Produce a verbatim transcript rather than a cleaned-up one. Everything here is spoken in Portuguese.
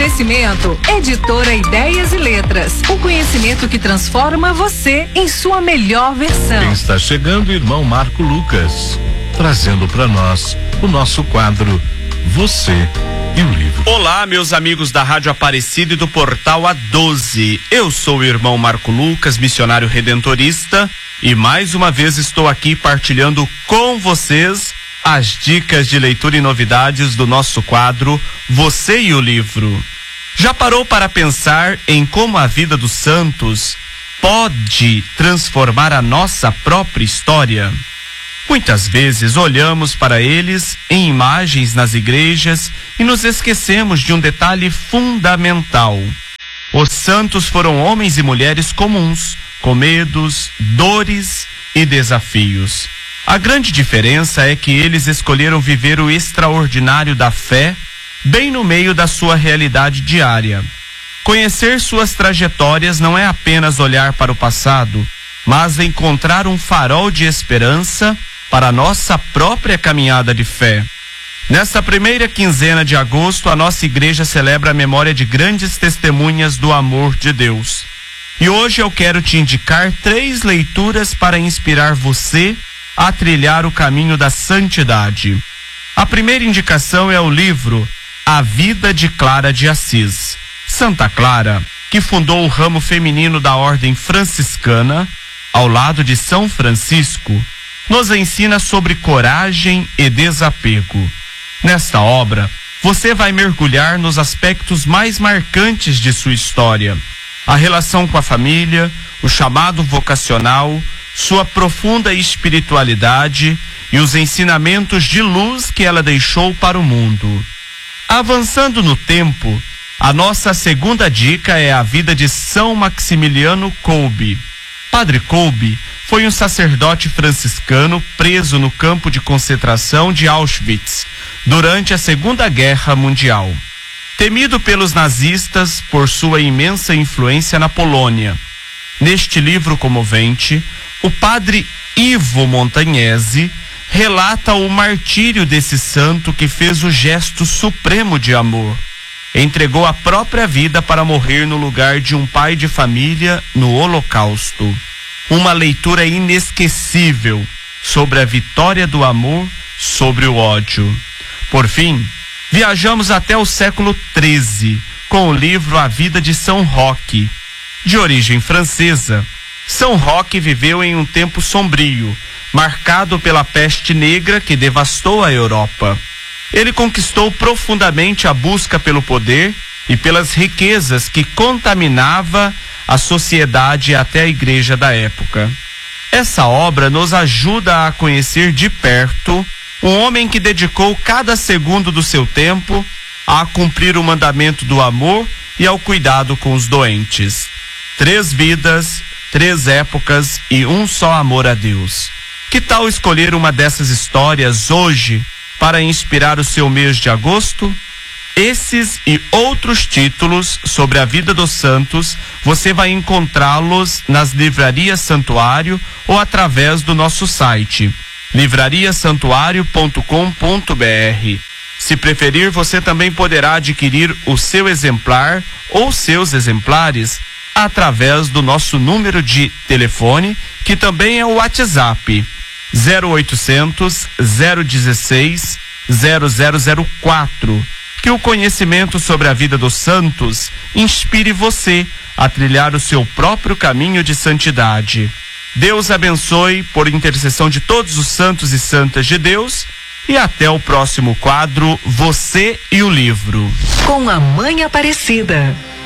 Oferecimento, Editora Ideias e Letras. O conhecimento que transforma você em sua melhor versão. Está chegando o irmão Marco Lucas, trazendo para nós o nosso quadro Você e o Livro. Olá, meus amigos da Rádio Aparecida e do Portal A doze. Eu sou o irmão Marco Lucas, missionário redentorista, e mais uma vez estou aqui partilhando com vocês as dicas de leitura e novidades do nosso quadro Você e o Livro. Já parou para pensar em como a vida dos santos pode transformar a nossa própria história? Muitas vezes olhamos para eles em imagens nas igrejas e nos esquecemos de um detalhe fundamental. Os santos foram homens e mulheres comuns, com medos, dores e desafios. A grande diferença é que eles escolheram viver o extraordinário da fé bem no meio da sua realidade diária. Conhecer suas trajetórias não é apenas olhar para o passado, mas encontrar um farol de esperança para a nossa própria caminhada de fé. Nesta primeira quinzena de agosto, a nossa igreja celebra a memória de grandes testemunhas do amor de Deus. E hoje eu quero te indicar três leituras para inspirar você a trilhar o caminho da santidade. A primeira indicação é o livro A Vida de Clara de Assis. Santa Clara, que fundou o ramo feminino da ordem franciscana, ao lado de São Francisco, nos ensina sobre coragem e desapego. Nesta obra, você vai mergulhar nos aspectos mais marcantes de sua história: a relação com a família, o chamado vocacional, sua profunda espiritualidade e os ensinamentos de luz que ela deixou para o mundo. Avançando no tempo, a nossa segunda dica é a vida de São Maximiliano Kolbe. Padre Kolbe foi um sacerdote franciscano preso no campo de concentração de Auschwitz durante a Segunda Guerra Mundial. Temido pelos nazistas por sua imensa influência na Polônia. Neste livro comovente, o padre Ivo Montagnese relata o martírio desse santo que fez o gesto supremo de amor. Entregou a própria vida para morrer no lugar de um pai de família no Holocausto. Uma leitura inesquecível sobre a vitória do amor sobre o ódio. Por fim, viajamos até o século treze com o livro A Vida de São Roque. De origem francesa, São Roque viveu em um tempo sombrio, marcado pela peste negra que devastou a Europa. Ele conquistou profundamente a busca pelo poder e pelas riquezas que contaminava a sociedade e até a igreja da época. Essa obra nos ajuda a conhecer de perto um homem que dedicou cada segundo do seu tempo a cumprir o mandamento do amor e ao cuidado com os doentes. Três vidas, três épocas e um só amor a Deus. Que tal escolher uma dessas histórias hoje para inspirar o seu mês de agosto? Esses e outros títulos sobre a vida dos santos você vai encontrá-los nas livrarias Santuário ou através do nosso site livraria santuário ponto com ponto br. Se preferir, você também poderá adquirir o seu exemplar ou seus exemplares através do nosso número de telefone, que também é o WhatsApp zero oitocentos, zero dezesseis, zero zero zero quatro. Que o conhecimento sobre a vida dos santos inspire você a trilhar o seu próprio caminho de santidade. Deus abençoe por intercessão de todos os santos e santas de Deus, e até o próximo quadro Você e o Livro. Com a Mãe Aparecida.